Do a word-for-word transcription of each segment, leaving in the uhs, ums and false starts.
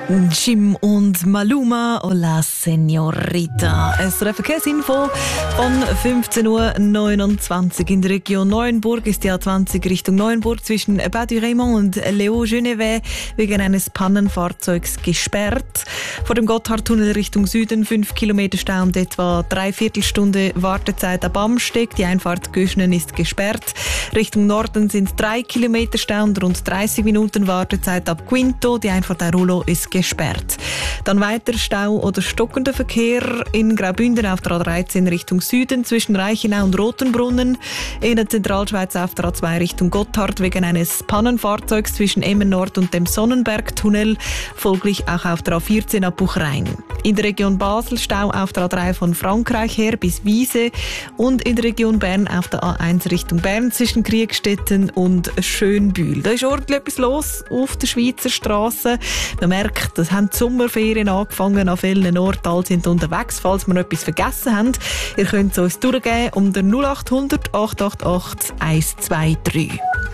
Jim und Maluma, Hola Señorita. Es ist eine Verkehrsinfo von fünfzehn Uhr neunundzwanzig. In der Region Neuenburg ist die A zwanzig Richtung Neuenburg zwischen Bas du Raymond und Léo Genevet wegen eines Pannenfahrzeugs gesperrt. Vor dem Gotthardtunnel Richtung Süden fünf Kilometer Stau und etwa dreiviertel Stunde Wartezeit ab Amsteg. Die Einfahrt Göschnen ist gesperrt. Richtung Norden sind drei Kilometer Stau und rund dreißig Minuten Wartezeit ab Quinto. Die Einfahrt Arulo ist gesperrt. Dann weiter Stau oder stockender Verkehr in Graubünden auf der A dreizehn Richtung Süden zwischen Reichenau und Rotenbrunnen. In der Zentralschweiz auf der A zwei Richtung Gotthard wegen eines Pannenfahrzeugs zwischen Emmen Nord und dem Sonnenbergtunnel. Folglich auch auf der A vierzehn ab Buchrein. In der Region Basel Stau auf der A drei von Frankreich her bis Wiese und in der Region Bern auf der A eins Richtung Bern zwischen Kriegstetten und Schönbühl. Da ist ordentlich etwas los auf der Schweizer Straße. Man merkt, das haben die Sommerferien angefangen an vielen Orten. Alle sind unterwegs, falls wir noch etwas vergessen haben. Ihr könnt es uns durchgeben um den null acht hundert acht acht acht eins zwei drei.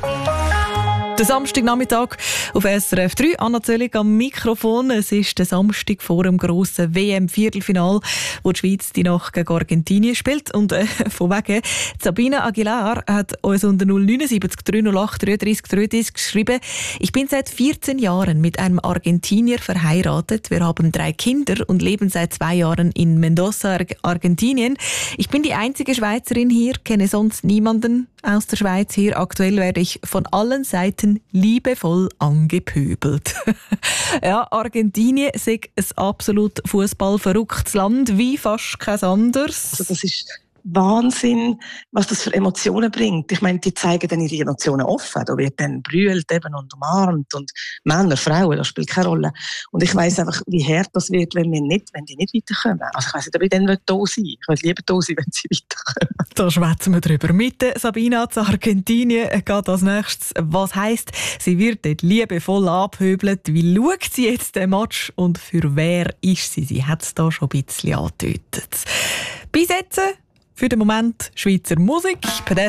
Der Samstagnachmittag auf S R F drei. Anna Zöllig am Mikrofon. Es ist der Samstag vor dem grossen W M-Viertelfinal, wo die Schweiz die Nacht gegen Argentinien spielt. Und äh, von wegen, Sabina Aguilar hat uns unter null neun sieben drei null acht drei drei drei drei geschrieben: Ich bin seit vierzehn Jahren mit einem Argentinier verheiratet. Wir haben drei Kinder und leben seit zwei Jahren in Mendoza, Argentinien. Ich bin die einzige Schweizerin hier, kenne sonst niemanden aus der Schweiz hier. Aktuell werde ich von allen Seiten liebevoll angepöbelt. Ja, Argentinien ist ein absolut fußballverrücktes Land, wie fast kein anderes. Also das ist Wahnsinn, was das für Emotionen bringt. Ich meine, die zeigen dann ihre Emotionen offen. Da wird dann brüllt eben und umarmt und Männer, Frauen, das spielt keine Rolle. Und ich weiss einfach, wie hart das wird, wenn wir nicht, wenn die nicht weiterkommen. Also ich weiss nicht, ob ich dann da sein will. Ich will lieber da sein, wenn sie weiterkommen. Da schwätzen wir drüber. Mit Sabina zu Argentinien geht als nächstes. Was heisst, sie wird dort liebevoll abhöbelt. Wie schaut sie jetzt den Match und für wer ist sie? Sie hat es da schon ein bisschen angedeutet. Bis jetzt für den Moment Schweizer Musik. Per